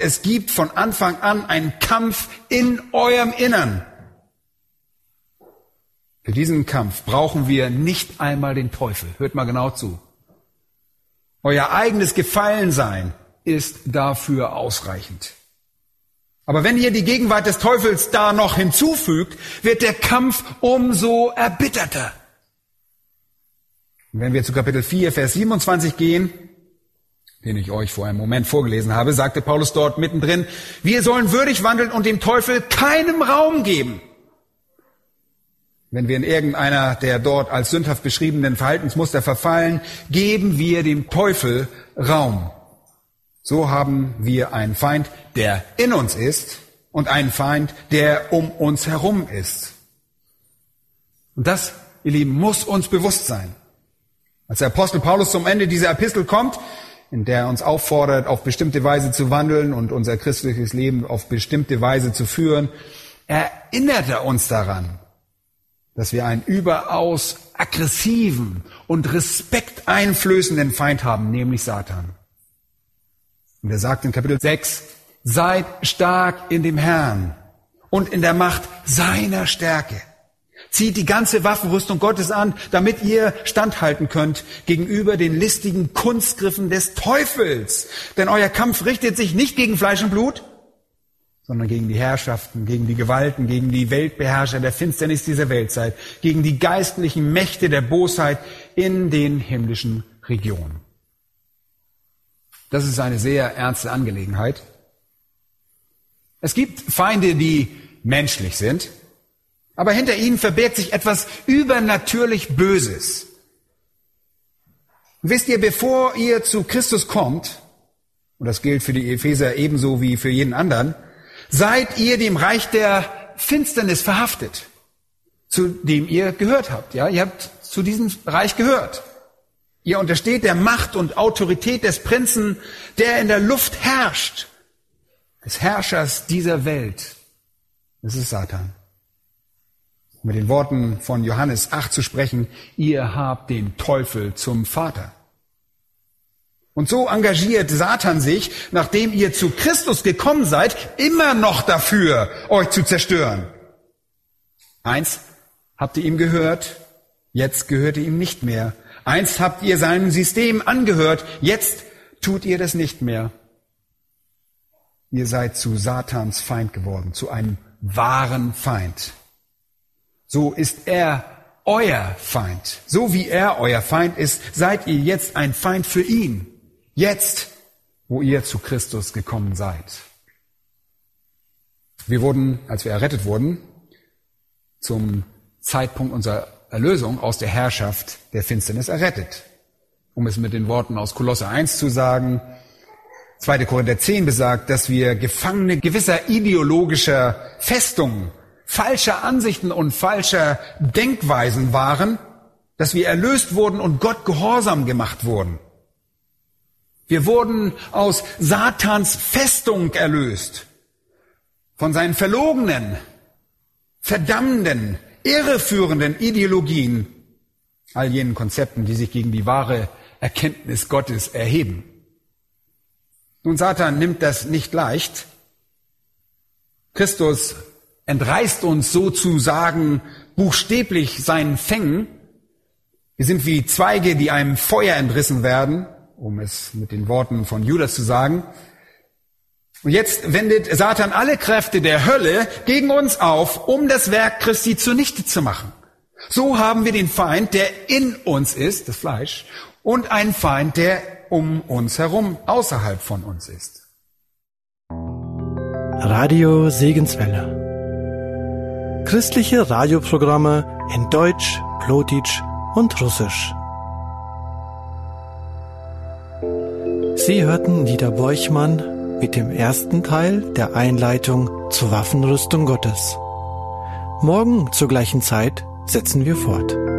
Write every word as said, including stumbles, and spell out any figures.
es gibt von Anfang an einen Kampf in eurem Innern. Für diesen Kampf brauchen wir nicht einmal den Teufel. Hört mal genau zu. Euer eigenes Gefallensein ist dafür ausreichend. Aber wenn ihr die Gegenwart des Teufels da noch hinzufügt, wird der Kampf umso erbitterter. Und wenn wir zu Kapitel vier, Vers siebenundzwanzig gehen, den ich euch vor einem Moment vorgelesen habe, sagte Paulus dort mittendrin, wir sollen würdig wandeln und dem Teufel keinen Raum geben. Wenn wir in irgendeiner der dort als sündhaft beschriebenen Verhaltensmuster verfallen, geben wir dem Teufel Raum. So haben wir einen Feind, der in uns ist und einen Feind, der um uns herum ist. Und das, ihr Lieben, muss uns bewusst sein. Als der Apostel Paulus zum Ende dieser Epistel kommt, in der er uns auffordert, auf bestimmte Weise zu wandeln und unser christliches Leben auf bestimmte Weise zu führen, erinnert er uns daran, dass wir einen überaus aggressiven und respekteinflößenden Feind haben, nämlich Satan. Und er sagt in Kapitel sechs, seid stark in dem Herrn und in der Macht seiner Stärke. Zieht die ganze Waffenrüstung Gottes an, damit ihr standhalten könnt gegenüber den listigen Kunstgriffen des Teufels. Denn euer Kampf richtet sich nicht gegen Fleisch und Blut, sondern gegen die Herrschaften, gegen die Gewalten, gegen die Weltbeherrscher der Finsternis dieser Weltzeit, gegen die geistlichen Mächte der Bosheit in den himmlischen Regionen. Das ist eine sehr ernste Angelegenheit. Es gibt Feinde, die menschlich sind, aber hinter ihnen verbirgt sich etwas übernatürlich Böses. Und wisst ihr, bevor ihr zu Christus kommt, und das gilt für die Epheser ebenso wie für jeden anderen, seid ihr dem Reich der Finsternis verhaftet, zu dem ihr gehört habt. Ja, ihr habt zu diesem Reich gehört. Ihr untersteht der Macht und Autorität des Prinzen, der in der Luft herrscht, des Herrschers dieser Welt. Das ist Satan. Um mit den Worten von Johannes acht zu sprechen, ihr habt den Teufel zum Vater. Und so engagiert Satan sich, nachdem ihr zu Christus gekommen seid, immer noch dafür, euch zu zerstören. Eins habt ihr ihm gehört, jetzt gehört ihr ihm nicht mehr. Einst habt ihr seinem System angehört, jetzt tut ihr das nicht mehr. Ihr seid zu Satans Feind geworden, zu einem wahren Feind. So ist er euer Feind. So wie er euer Feind ist, seid ihr jetzt ein Feind für ihn. Jetzt, wo ihr zu Christus gekommen seid. Wir wurden, als wir errettet wurden, zum Zeitpunkt unserer Erlösung aus der Herrschaft der Finsternis errettet. Um es mit den Worten aus Kolosser eins zu sagen, zweiter Korinther zehn besagt, dass wir Gefangene gewisser ideologischer Festungen, falscher Ansichten und falscher Denkweisen waren, dass wir erlöst wurden und Gott gehorsam gemacht wurden. Wir wurden aus Satans Festung erlöst, von seinen verlogenen, verdammenden, irreführenden Ideologien, all jenen Konzepten, die sich gegen die wahre Erkenntnis Gottes erheben. Nun, Satan nimmt das nicht leicht. Christus entreißt uns sozusagen buchstäblich seinen Fängen. Wir sind wie Zweige, die einem Feuer entrissen werden, um es mit den Worten von Judas zu sagen. Und jetzt wendet Satan alle Kräfte der Hölle gegen uns auf, um das Werk Christi zunichte zu machen. So haben wir den Feind, der in uns ist, das Fleisch, und einen Feind, der um uns herum, außerhalb von uns ist. Radio Segenswelle. Christliche Radioprogramme in Deutsch, Plotitsch und Russisch. Sie hörten Dieter Borchmann mit dem ersten Teil der Einleitung zur Waffenrüstung Gottes. Morgen zur gleichen Zeit setzen wir fort.